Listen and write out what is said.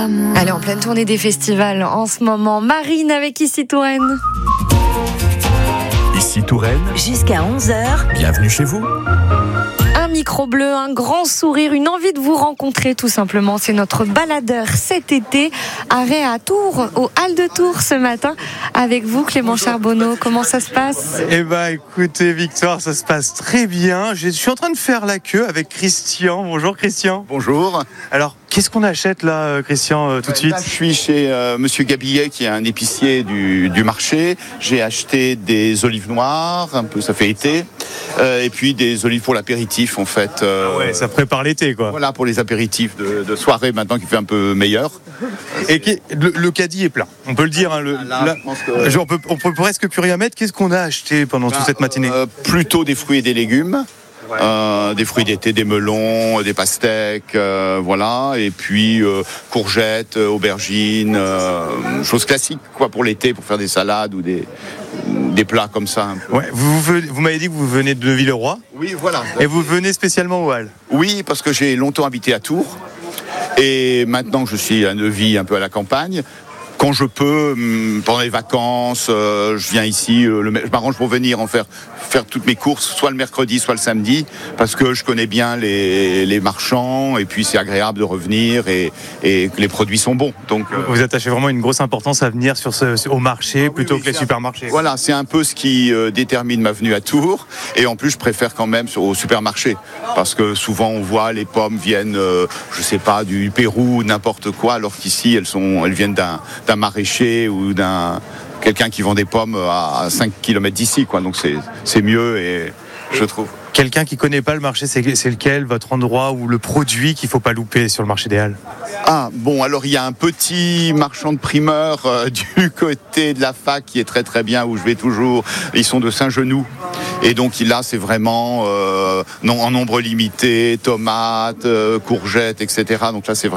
d'amour. Allez, en pleine tournée des festivals en ce moment, Marine avec Ici Touraine. Ici Touraine, jusqu'à 11h. bienvenue chez vous. Un micro bleu, un grand sourire, une envie de vous rencontrer tout simplement. C'est notre baladeur cet été. Arrêt à Tours, au Halles de Tours ce matin. Avec vous, Clément Charbonneau, comment ça se passe ? Eh ben, écoutez, Victoire, ça se passe très bien. Je suis en train de faire la queue avec Christian. Bonjour, Christian. Bonjour. Alors, qu'est-ce qu'on achète là, Christian, tout de suite ? Là, je suis chez Monsieur Gabillet, qui est un épicier du marché. J'ai acheté des olives noires, un peu, ça fait été, et puis des olives pour l'apéritif, en fait. Ouais, ça prépare l'été, quoi. Voilà, pour les apéritifs de soirée, maintenant qu'il fait un peu meilleur. Et le caddie est plein. On peut le dire. Hein, Là, je pense que... on peut presque plus rien mettre. Qu'est-ce qu'on a acheté pendant toute cette matinée ? Plutôt des fruits et des légumes. Des fruits d'été, des melons, des pastèques, voilà, et puis courgettes, aubergines, choses classiques quoi pour l'été, pour faire des salades ou des plats comme ça. Ouais, vous m'avez dit que vous venez de Villeroy. Oui, voilà. Et vous venez spécialement aux Halles. Oui, parce que j'ai longtemps habité à Tours et maintenant que je suis à Neuvy, un peu à la campagne. Quand je peux, pendant les vacances, je viens ici, je m'arrange pour venir faire toutes mes courses, soit le mercredi, soit le samedi, parce que je connais bien les marchands, et puis c'est agréable de revenir, et que les produits sont bons. Donc, vous attachez vraiment une grosse importance à venir au marché plutôt que les supermarchés. Voilà, c'est un peu ce qui détermine ma venue à Tours, et en plus je préfère quand même au supermarché, parce que souvent on voit les pommes viennent, je sais pas, du Pérou, n'importe quoi, alors qu'ici elles viennent d'un maraîcher ou d'un quelqu'un qui vend des pommes à 5 km d'ici, quoi. Donc c'est mieux, et je trouve. Quelqu'un qui connaît pas le marché, c'est lequel, votre endroit ou le produit qu'il faut pas louper sur le marché des Halles ? Ah bon, alors il y a un petit marchand de primeurs du côté de la fac qui est très très bien, où je vais toujours. Ils sont de Saint-Genoux, et donc là c'est vraiment en nombre limité, tomates, courgettes, etc. Donc là c'est vraiment